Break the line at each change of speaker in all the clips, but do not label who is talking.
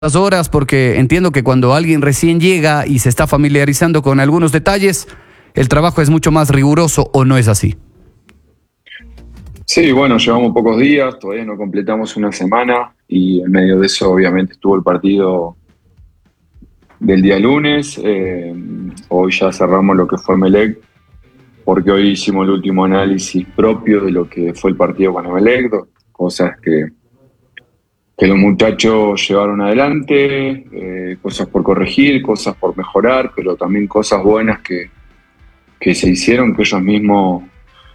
las horas, porque entiendo que cuando alguien recién llega y se está familiarizando con algunos detalles, el trabajo es mucho más riguroso, ¿o no es así?
Sí, bueno, llevamos pocos días, todavía no completamos una semana y en medio de eso obviamente estuvo el partido del día lunes. Hoy ya cerramos lo que fue Emelec, porque hoy hicimos el último análisis propio de lo que fue el partido con Emelec, cosas que los muchachos llevaron adelante, cosas por corregir, cosas por mejorar, pero también cosas buenas que se hicieron, que ellos mismos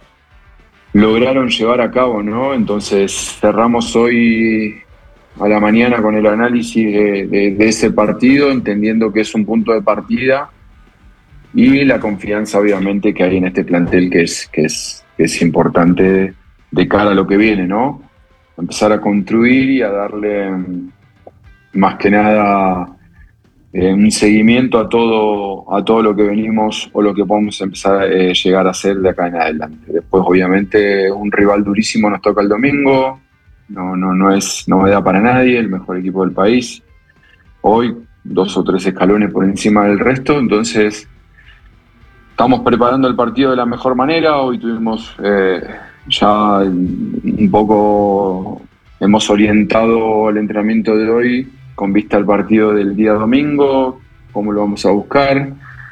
lograron llevar a cabo, ¿no? Entonces cerramos hoy a la mañana con el análisis de ese partido, entendiendo que es un punto de partida y la confianza obviamente que hay en este plantel que es importante de cara a lo que viene, ¿no? Empezar a construir y a darle más que nada un seguimiento a todo lo que venimos o lo que podemos empezar a llegar a hacer de acá en adelante. Después, obviamente, un rival durísimo nos toca el domingo. No es novedad para nadie, el mejor equipo del país. Hoy, 2 o 3 escalones por encima del resto. Entonces, estamos preparando el partido de la mejor manera. Hoy tuvimos ya un poco, hemos orientado el entrenamiento de hoy con vista al partido del día domingo, cómo lo vamos a buscar,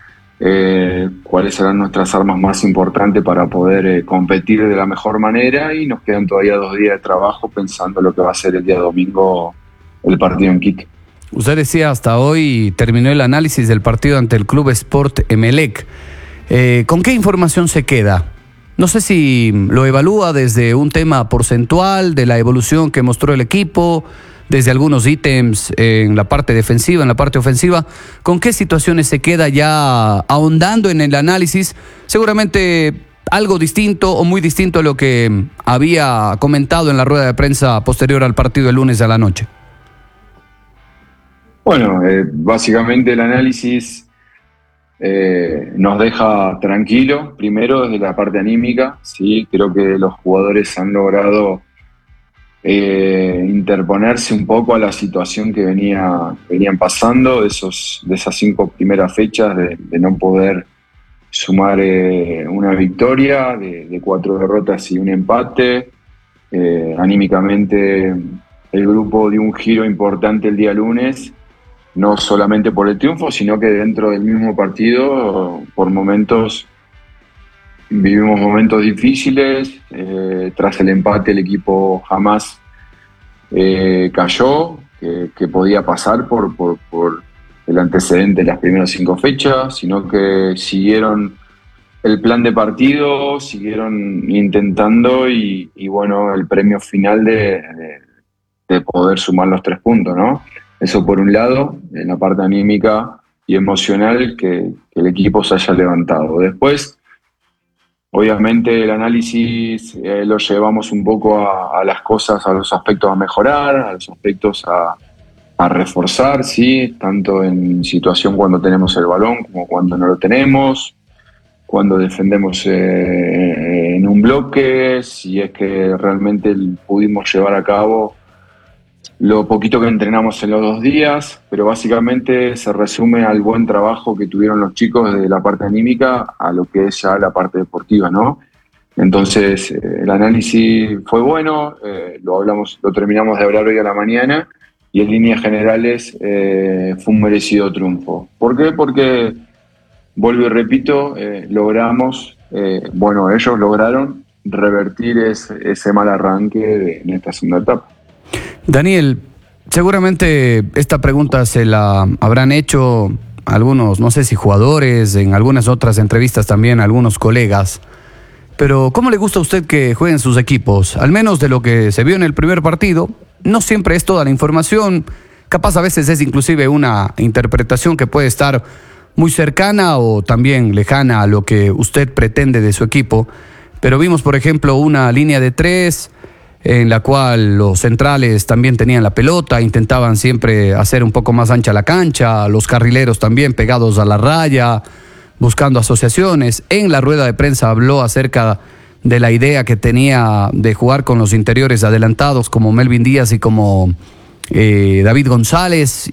cuáles serán nuestras armas más importantes para poder competir de la mejor manera, y nos quedan todavía 2 días de trabajo pensando lo que va a ser el día domingo el partido en Quique.
Usted decía hasta hoy terminó el análisis del partido ante el Club Sport Emelec. ¿Con qué información se queda? No sé si lo evalúa desde un tema porcentual de la evolución que mostró el equipo, desde algunos ítems en la parte defensiva, en la parte ofensiva. ¿Con qué situaciones se queda ya ahondando en el análisis? Seguramente algo distinto o muy distinto a lo que había comentado en la rueda de prensa posterior al partido el lunes a la noche.
Bueno, básicamente el análisis nos deja tranquilo, primero desde la parte anímica, ¿sí? Creo que los jugadores han logrado interponerse un poco a la situación que venían pasando, de esas 5 primeras fechas de no poder sumar una victoria, de 4 derrotas y un empate. Anímicamente el grupo dio un giro importante el día lunes, no solamente por el triunfo, sino que dentro del mismo partido, por momentos, vivimos momentos difíciles. Tras el empate el equipo jamás cayó, que podía pasar por el antecedente de las primeras 5 fechas, sino que siguieron el plan de partido, siguieron intentando y bueno, el premio final de poder sumar los 3 puntos, ¿no? Eso por un lado, en la parte anímica y emocional, que el equipo se haya levantado. Después, obviamente el análisis lo llevamos un poco a las cosas, a los aspectos a mejorar, a los aspectos a reforzar, ¿sí? Tanto en situación cuando tenemos el balón como cuando no lo tenemos, cuando defendemos en un bloque, si es que realmente pudimos llevar a cabo lo poquito que entrenamos en los 2 días, pero básicamente se resume al buen trabajo que tuvieron los chicos desde la parte anímica a lo que es ya la parte deportiva, ¿no? Entonces, el análisis fue bueno, lo terminamos de hablar hoy a la mañana, y en líneas generales fue un merecido triunfo. ¿Por qué? Porque, vuelvo y repito, ellos lograron revertir ese mal arranque en esta segunda etapa.
Daniel, seguramente esta pregunta se la habrán hecho algunos, no sé si jugadores, en algunas otras entrevistas también algunos colegas, pero ¿cómo le gusta a usted que jueguen sus equipos? Al menos de lo que se vio en el primer partido, no siempre es toda la información, capaz a veces es inclusive una interpretación que puede estar muy cercana o también lejana a lo que usted pretende de su equipo, pero vimos por ejemplo una línea de 3 en la cual los centrales también tenían la pelota, intentaban siempre hacer un poco más ancha la cancha, los carrileros también pegados a la raya, buscando asociaciones. En la rueda de prensa habló acerca de la idea que tenía de jugar con los interiores adelantados como Melvin Díaz y como David González